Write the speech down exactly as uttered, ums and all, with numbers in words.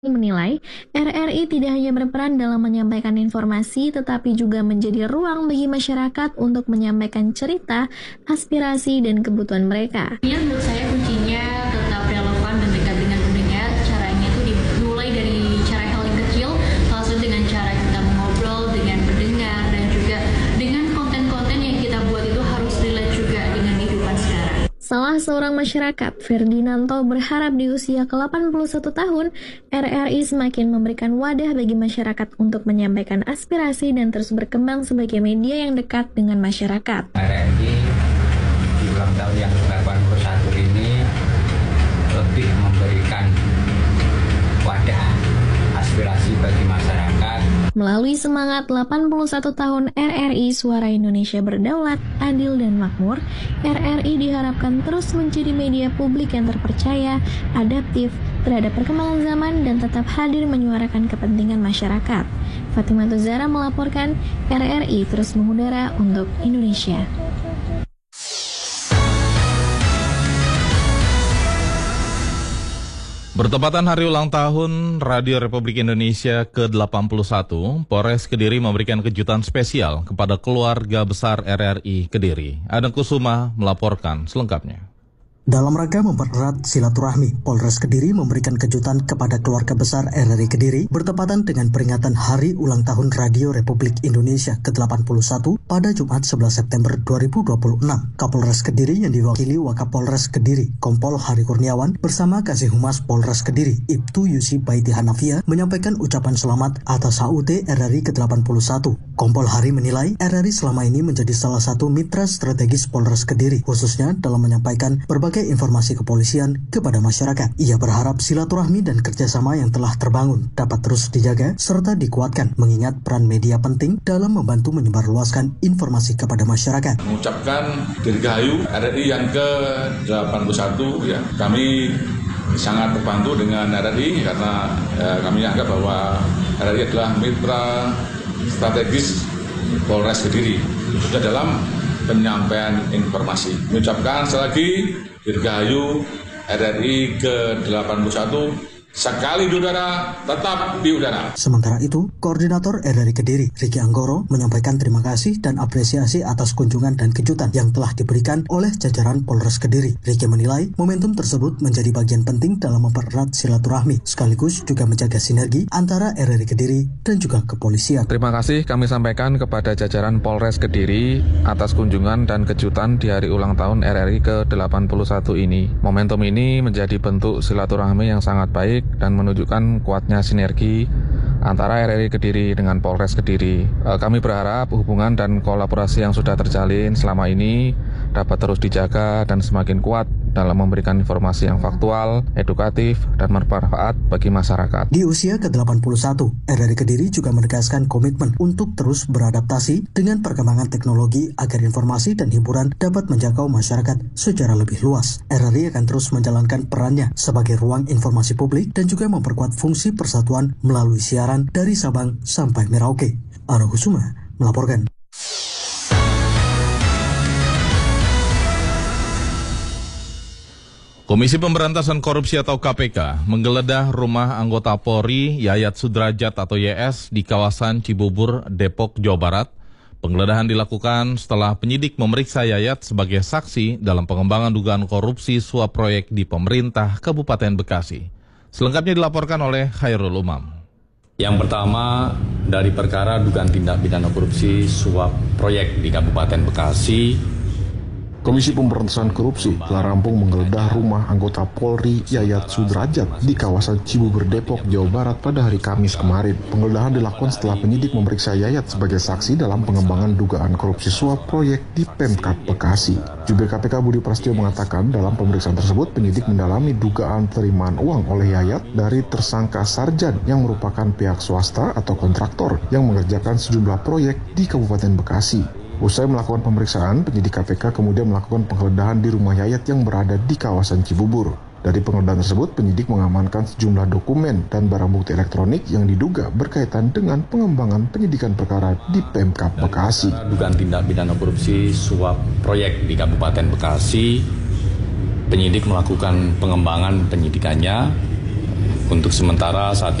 menilai R R I tidak hanya berperan dalam menyampaikan informasi, tetapi juga menjadi ruang bagi masyarakat untuk menyampaikan cerita, aspirasi, dan kebutuhan mereka. Ya, menurut saya kuncinya tetap relevan dan dekat dengan pendengar. Caranya itu dimulai dari cara hal yang kecil, langsung dengan cara kita mengobrol dengan pendengar, dan juga dengan konten-konten yang kita buat itu harus relate juga dengan kehidupan sekarang. Salah seorang masyarakat, Ferdinanto, berharap di usia ke delapan puluh satu tahun, R R I semakin memberikan wadah bagi masyarakat untuk menyampaikan aspirasi dan terus berkembang sebagai media yang dekat dengan masyarakat. R R I di ulang tahun yang ke delapan puluh satu ini lebih memberikan wadah aspirasi bagi masyarakat. Melalui semangat delapan puluh satu tahun R R I, Suara Indonesia berdaulat, adil, dan makmur, R R I diharapkan terus menjadi media publik yang terpercaya, adaptif, terhadap perkembangan zaman, dan tetap hadir menyuarakan kepentingan masyarakat. Fatimah Tuzara melaporkan, R R I terus mengudara untuk Indonesia. Bertepatan hari ulang tahun Radio Republik Indonesia ke delapan puluh satu, Polres Kediri memberikan kejutan spesial kepada keluarga besar R R I Kediri. Adang Kusuma melaporkan selengkapnya. Dalam rangka mempererat silaturahmi, Polres Kediri memberikan kejutan kepada keluarga besar R R I Kediri bertepatan dengan peringatan Hari Ulang Tahun Radio Republik Indonesia ke delapan puluh satu pada Jumat sebelas September dua ribu dua puluh enam. Kapolres Kediri yang diwakili Wakapolres Kediri, Kompol Hari Kurniawan, bersama Kasih Humas Polres Kediri, Ibtu Yusi Baiti Hanafia, menyampaikan ucapan selamat atas H U T R R I ke delapan puluh satu. Kompol Hari menilai R R I selama ini menjadi salah satu mitra strategis Polres Kediri, khususnya dalam menyampaikan berbagai informasi kepolisian kepada masyarakat. Ia berharap silaturahmi dan kerjasama yang telah terbangun dapat terus dijaga serta dikuatkan, mengingat peran media penting dalam membantu menyebarluaskan informasi kepada masyarakat. Mengucapkan dirgahayu R R I yang ke delapan puluh satu, ya, kami sangat terbantu dengan R R I karena ya, kami anggap bahwa R R I adalah mitra strategis Polres Kediri sudah dalam penyampaian informasi. Mengucapkan sekali lagi dirgahayu R R I ke delapan puluh satu, sekali di udara, tetap di udara. Sementara itu, Koordinator R R I Kediri, Riki Anggoro, menyampaikan terima kasih dan apresiasi atas kunjungan dan kejutan yang telah diberikan oleh jajaran Polres Kediri. Riki menilai momentum tersebut menjadi bagian penting dalam mempererat silaturahmi, sekaligus juga menjaga sinergi antara R R I Kediri dan juga kepolisian. Terima kasih kami sampaikan kepada jajaran Polres Kediri atas kunjungan dan kejutan di hari ulang tahun R R I ke delapan puluh satu ini. Momentum ini menjadi bentuk silaturahmi yang sangat baik dan menunjukkan kuatnya sinergi antara R R I Kediri dengan Polres Kediri. E, kami berharap hubungan dan kolaborasi yang sudah terjalin selama ini dapat terus dijaga dan semakin kuat dalam memberikan informasi yang faktual, edukatif, dan bermanfaat bagi masyarakat. Di usia ke delapan puluh satu, R R I Kediri juga menegaskan komitmen untuk terus beradaptasi dengan perkembangan teknologi agar informasi dan hiburan dapat menjangkau masyarakat secara lebih luas. R R I akan terus menjalankan perannya sebagai ruang informasi publik dan juga memperkuat fungsi persatuan melalui siaran dari Sabang sampai Merauke. Adang Kusuma melaporkan. Komisi Pemberantasan Korupsi atau K P K menggeledah rumah anggota Polri Yayat Sudrajat atau Y S di kawasan Cibubur, Depok, Jawa Barat. Penggeledahan dilakukan setelah penyidik memeriksa Yayat sebagai saksi dalam pengembangan dugaan korupsi suap proyek di pemerintah Kabupaten Bekasi. Selengkapnya dilaporkan oleh Khairul Umam. Yang pertama, dari perkara dugaan tindak pidana korupsi suap proyek di Kabupaten Bekasi, Komisi Pemberantasan Korupsi telah rampung menggeledah rumah anggota Polri Yayat Sudrajat di kawasan Cibubur, Depok, Jawa Barat pada hari Kamis kemarin. Penggeledahan dilakukan setelah penyidik memeriksa Yayat sebagai saksi dalam pengembangan dugaan korupsi suap proyek di Pemkab Bekasi. Jubir K P K Budi Prasetyo mengatakan dalam pemeriksaan tersebut penyidik mendalami dugaan penerimaan uang oleh Yayat dari tersangka Sarjan yang merupakan pihak swasta atau kontraktor yang mengerjakan sejumlah proyek di Kabupaten Bekasi. Usai melakukan pemeriksaan, penyidik K P K kemudian melakukan penggeledahan di rumah Yayat yang berada di kawasan Cibubur. Dari penggeledahan tersebut, penyidik mengamankan sejumlah dokumen dan barang bukti elektronik yang diduga berkaitan dengan pengembangan penyidikan perkara di Pemkab Bekasi. Dugaan tindak pidana korupsi suap proyek di Kabupaten Bekasi, penyidik melakukan pengembangan penyidikannya Untuk sementara saat ini